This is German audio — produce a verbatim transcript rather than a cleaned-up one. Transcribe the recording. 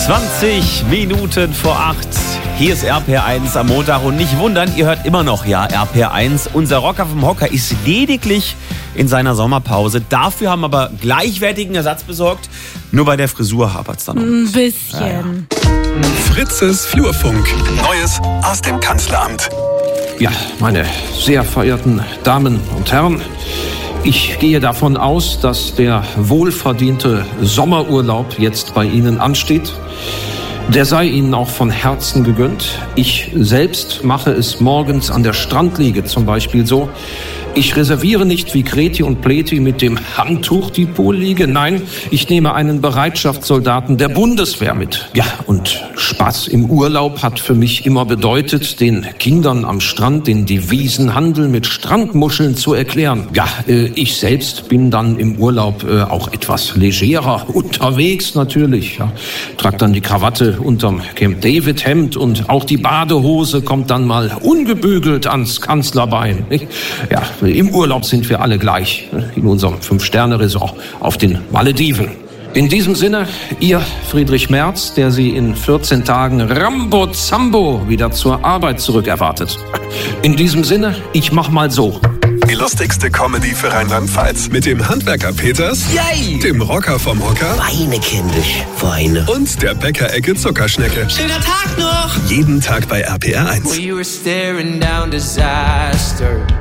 zwanzig Minuten vor acht. Hier ist R P R eins am Montag und nicht wundern, ihr hört immer noch, ja, R P R eins. Unser Rocker vom Hocker ist lediglich in seiner Sommerpause. Dafür haben wir aber gleichwertigen Ersatz besorgt. Nur bei der Frisur hapert es dann noch. Ein bisschen. Ja. Fritzes Flurfunk. Neues aus dem Kanzleramt. Ja, meine sehr verehrten Damen und Herren, ich gehe davon aus, dass der wohlverdiente Sommerurlaub jetzt bei Ihnen ansteht. Der sei Ihnen auch von Herzen gegönnt. Ich selbst mache es morgens an der Strandliege zum Beispiel so. Ich reserviere nicht wie Kreti und Pleti mit dem Handtuch die Poolliege. Nein, ich nehme einen Bereitschaftssoldaten der Bundeswehr mit. Ja, und Spaß im Urlaub hat für mich immer bedeutet, den Kindern am Strand den Devisenhandel mit Strandmuscheln zu erklären. Ja, äh, ich selbst bin dann im Urlaub äh, auch etwas legerer unterwegs natürlich. Ja. Trag dann die Krawatte unterm Camp David Hemd und auch die Badehose kommt dann mal ungebügelt ans Kanzlerbein. Nicht? Ja, im Urlaub sind wir alle gleich, in unserem Fünf-Sterne-Resort auf den Malediven. In diesem Sinne, Ihr Friedrich Merz, der Sie in vierzehn Tagen Rambo Zambo wieder zur Arbeit zurückerwartet. In diesem Sinne, ich mach mal so. Die lustigste Comedy für Rheinland-Pfalz mit dem Handwerker Peters, Yay! dem Rocker vom Hocker Weine kindisch, Weine und der Bäckerecke Zuckerschnecke. Schöner Tag noch! Jeden Tag bei R P R eins. We were staring down disaster.